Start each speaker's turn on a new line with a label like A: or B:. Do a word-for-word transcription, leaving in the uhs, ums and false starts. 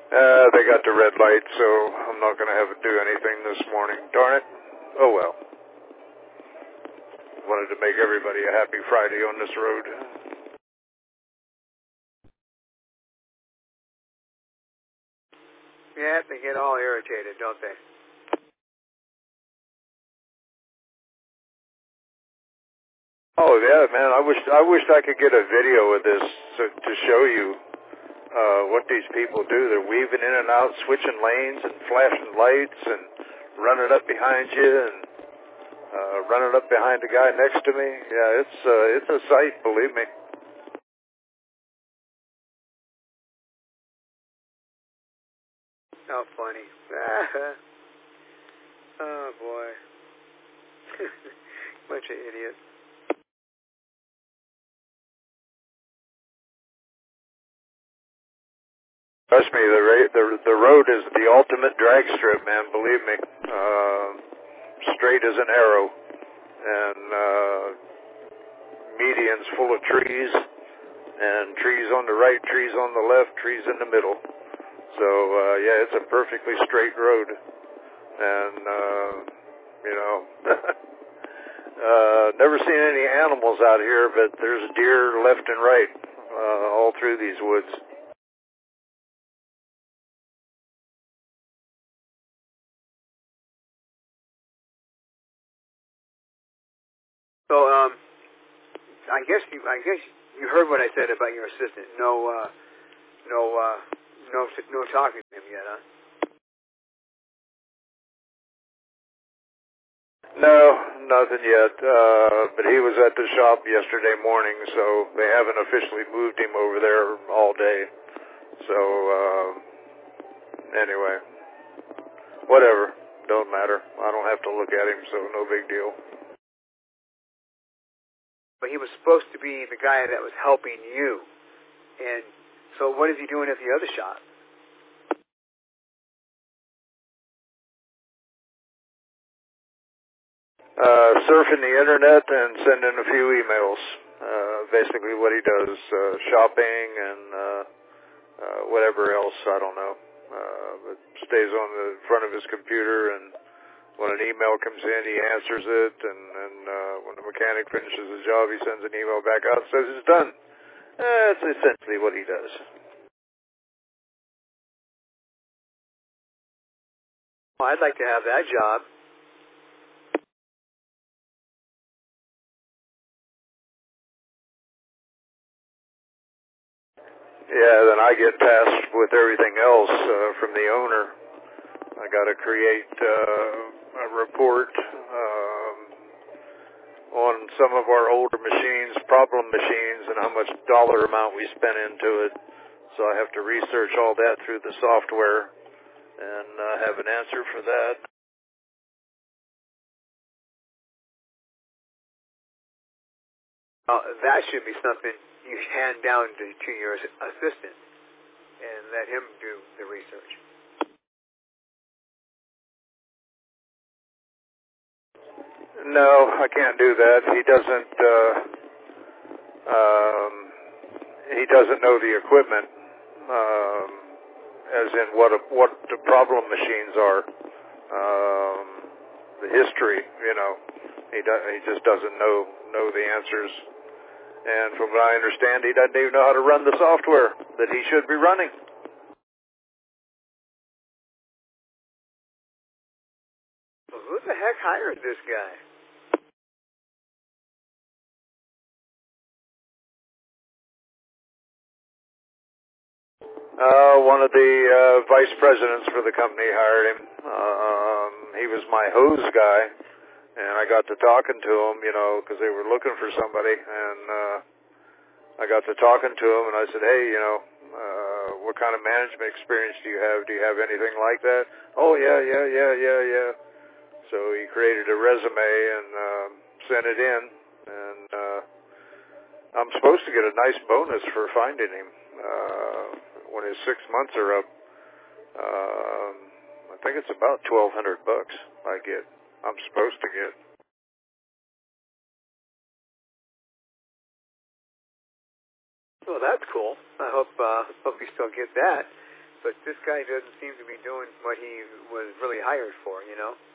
A: Uh, they got the red light, so I'm not going to have to do anything this morning. Darn it. Oh, well. Wanted to make everybody a happy Friday on this road.
B: Yeah, they get all irritated, don't they?
A: Oh, yeah, man. I wish I wished I could get a video of this to, to show you uh, what these people do. They're weaving in and out, switching lanes and flashing lights and running up behind you and uh, running up behind the guy next to me. Yeah, it's uh, it's a sight, believe me.
B: How funny. Oh, boy. Bunch of idiots.
A: Trust me, the, ra- the the road is the ultimate drag strip, man. Believe me, uh, straight as an arrow, and uh, medians full of trees, and trees on the right, trees on the left, trees in the middle. So uh, yeah, it's a perfectly straight road, and uh, you know, uh, never seen any animals out here, but there's deer left and right uh, all through these woods.
B: So, um, I guess you, I guess you heard what I said about your assistant. No, uh, no, uh, no, no talking to him yet, huh?
A: No, nothing yet. Uh, but he was at the shop yesterday morning, so they haven't officially moved him over there all day. So, uh, anyway, whatever. Don't matter. I don't have to look at him, so no big deal.
B: But he was supposed to be the guy that was helping you. And so what is he doing at the other shop?
A: Uh, surfing the internet and sending a few emails. Uh, basically what he does, uh, shopping and, uh, uh, whatever else, I don't know. Uh, but stays on the front of his computer, and when an email comes in, he answers it, and, and uh, when the mechanic finishes his job, he sends an email back out and says it's done. That's essentially what he does.
B: Well, I'd like to have that job.
A: Yeah, then I get tasked with everything else uh, from the owner. I got to create uh, a report um, on some of our older machines, problem machines, and how much dollar amount we spent into it. So I have to research all that through the software and uh, have an answer for that.
B: Uh, that should be something you hand down to, to your assistant and let him do the research.
A: No, I can't do that. He doesn't. Uh, um, he doesn't know the equipment, um, as in what a, what the problem machines are. Um, the history, you know, he do, he just doesn't know know the answers. And from what I understand, he doesn't even know how to run the software that he should be running.
B: Well, who the heck hired this guy?
A: Uh, one of the uh, vice presidents for the company hired him. Um, he was my hose guy, and I got to talking to him, you know, because they were looking for somebody, and uh, I got to talking to him, and I said, hey, you know, uh, what kind of management experience do you have? Do you have anything like that? Oh, yeah, yeah, yeah, yeah, yeah. So he created a resume and uh, sent it in, and uh, I'm supposed to get a nice bonus for finding him. Uh, when his six months are up, um, I think it's about twelve hundred bucks I get. I'm supposed to get.
B: Well, that's cool. I hope uh, hope you still get that. but this guy doesn't seem to be doing what he was really hired for, you know?